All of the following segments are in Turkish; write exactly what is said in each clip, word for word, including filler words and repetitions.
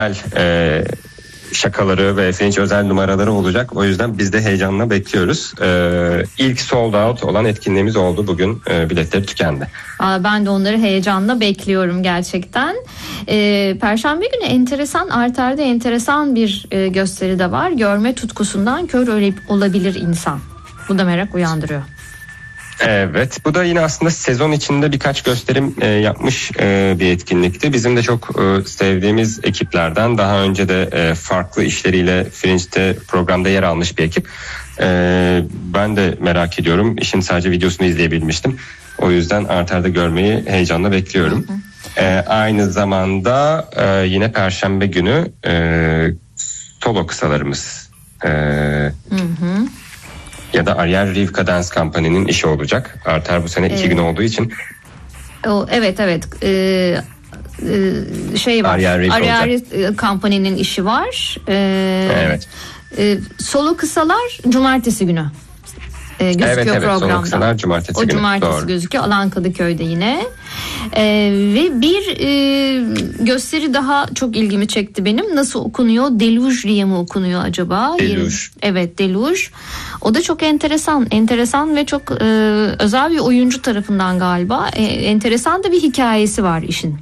e, şakaları ve Fringe özel numaraları olacak. O yüzden biz de heyecanla bekliyoruz. Ee, ilk sold out olan etkinliğimiz oldu. Bugün e, biletleri tükendi. Aa, ben de onları heyecanla bekliyorum gerçekten. Ee, Perşembe günü enteresan, Arter'de enteresan bir e, gösteri de var. Görme tutkusundan kör olabilir insan. Bu da merak uyandırıyor. Evet, bu da yine aslında sezon içinde birkaç gösterim e, yapmış e, bir etkinlikti. Bizim de çok e, sevdiğimiz ekiplerden, daha önce de e, farklı işleriyle Fringe'de programda yer almış bir ekip. E, ben de merak ediyorum. İşin sadece videosunu izleyebilmiştim. O yüzden Arter'de görmeyi heyecanla bekliyorum. Hı hı. E, aynı zamanda e, yine Perşembe günü e, solo kısalarımız. E, hı hı. Ya da Ariel Rivka Dance Company'nin işi olacak. Arter bu sene iki evet. gün olduğu için. O, evet evet. Ee, e, şey var. Ariel, Ariel Company'nin işi var. Ee, evet. E, solo kısalar cumartesi günü. E, gözüküyor evet, evet, programda. Solo kısalar cumartesi o günü. Cumartesi Doğru. gözüküyor. Alan Kadıköy'de yine. Ee, ve bir e, gösteri daha çok ilgimi çekti benim. Nasıl okunuyor? Deluge diye mi okunuyor acaba? Deluge. Evet, Deluge. O da çok enteresan. Enteresan ve çok e, özel bir oyuncu tarafından galiba. E, enteresan da bir hikayesi var işin.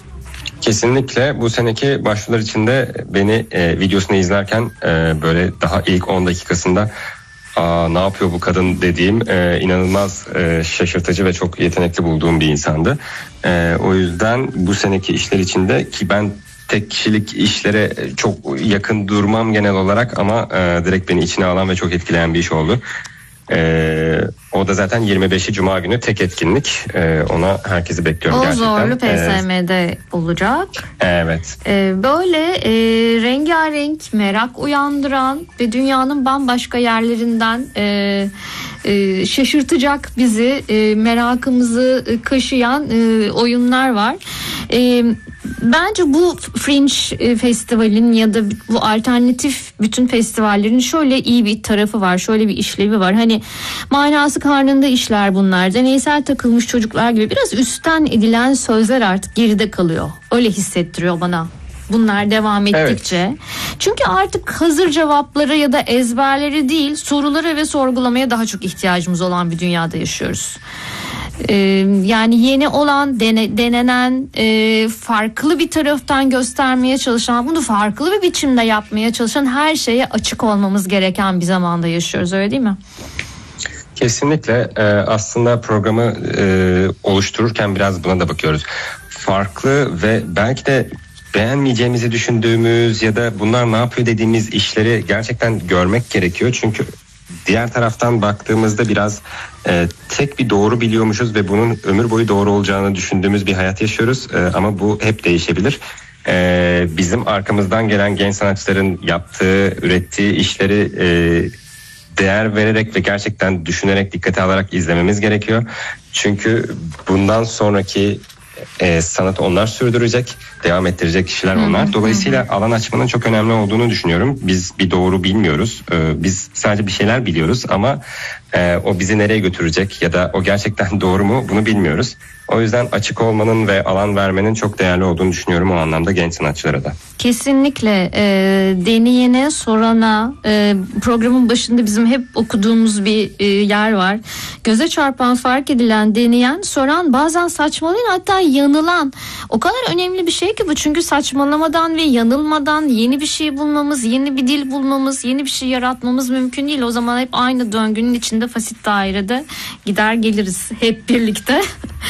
Kesinlikle bu seneki başvurular içinde beni e, videosunu izlerken e, böyle daha ilk on dakikasında Aa, ne yapıyor bu kadın dediğim e, inanılmaz e, şaşırtıcı ve çok yetenekli bulduğum bir insandı. E, o yüzden bu seneki işler içinde, ki ben tek kişilik işlere çok yakın durmam genel olarak, ama e, direkt beni içine alan ve çok etkileyen bir iş oldu. Ee, o da zaten yirmi beşi Cuma günü tek etkinlik. Ee, ona herkesi bekliyorum o gerçekten. O zorlu P S M'de ee, olacak. Evet. Ee, böyle e, rengarenk, merak uyandıran ve dünyanın bambaşka yerlerinden e, e, şaşırtacak bizi, e, merakımızı kaşıyan e, oyunlar var. E, Bence bu Fringe Festival'in ya da bu alternatif bütün festivallerin şöyle iyi bir tarafı var, şöyle bir işlevi var. Hani manası karnında işler bunlar. Deneysel takılmış çocuklar gibi biraz üstten edilen sözler artık geride kalıyor. Öyle hissettiriyor bana bunlar devam ettikçe. Evet. Çünkü artık hazır cevaplara ya da ezberleri değil, sorulara ve sorgulamaya daha çok ihtiyacımız olan bir dünyada yaşıyoruz. Yani yeni olan, dene, denenen, e, farklı bir taraftan göstermeye çalışan, bunu farklı bir biçimde yapmaya çalışan her şeye açık olmamız gereken bir zamanda yaşıyoruz, öyle değil mi? Kesinlikle. Ee, aslında programı e, oluştururken biraz buna da bakıyoruz. Farklı ve belki de beğenmeyeceğimizi düşündüğümüz ya da bunlar ne yapıyor dediğimiz işleri gerçekten görmek gerekiyor. Çünkü diğer taraftan baktığımızda biraz e, tek bir doğru biliyormuşuz ve bunun ömür boyu doğru olacağını düşündüğümüz bir hayat yaşıyoruz. E, ama bu hep değişebilir. E, bizim arkamızdan gelen genç sanatçıların yaptığı, ürettiği işleri e, değer vererek ve gerçekten düşünerek, dikkate alarak izlememiz gerekiyor. Çünkü bundan sonraki e, sanatı onlar sürdürecek, devam ettirecek kişiler onlar. Dolayısıyla alan açmanın çok önemli olduğunu düşünüyorum. Biz bir doğru bilmiyoruz. E, biz sadece bir şeyler biliyoruz ama e, o bizi nereye götürecek ya da o gerçekten doğru mu, bunu bilmiyoruz. O yüzden açık olmanın ve alan vermenin çok değerli olduğunu düşünüyorum o anlamda genç sanatçılara da. Kesinlikle e, deneyene, sorana, e, programın başında bizim hep okuduğumuz bir e, yer var. Göze çarpan, fark edilen, deneyen, soran, bazen saçmalayan, hatta yanılan. O kadar önemli bir şey ki bu, çünkü saçmalamadan ve yanılmadan yeni bir şey bulmamız, yeni bir dil bulmamız, yeni bir şey yaratmamız mümkün değil. O zaman hep aynı döngünün içinde, fasit dairede gider geliriz hep birlikte.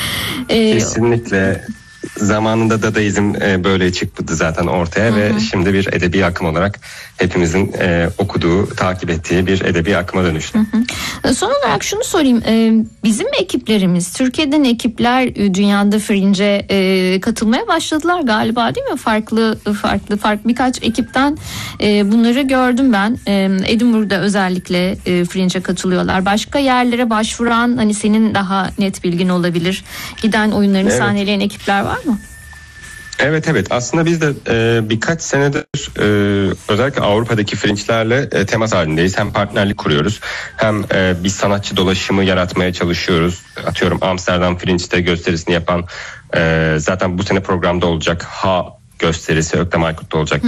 Kesinlikle. Zamanında Dadaizm e, böyle çıktı zaten ortaya. Hı hı. Ve şimdi bir edebi akım olarak hepimizin e, okuduğu, takip ettiği bir edebi akıma dönüştü. Hı hı. Son olarak şunu sorayım. E, bizim ekiplerimiz, Türkiye'den ekipler dünyada Fringe'e e, katılmaya başladılar galiba, değil mi? Farklı farklı farklı birkaç ekipten e, bunları gördüm ben. E, Edinburgh'da özellikle e, Fringe'e katılıyorlar. Başka yerlere başvuran, hani senin daha net bilgin olabilir, giden oyunlarını evet. sahneleyen ekipler var mı? Evet evet, aslında biz de e, birkaç senedir e, özellikle Avrupa'daki Fringe'lerle e, temas halindeyiz. Hem partnerlik kuruyoruz, hem e, bir sanatçı dolaşımı yaratmaya çalışıyoruz. Atıyorum Amsterdam Fringe'de gösterisini yapan, e, zaten bu sene programda olacak Ha gösterisi Öktem Aykut'ta olacak.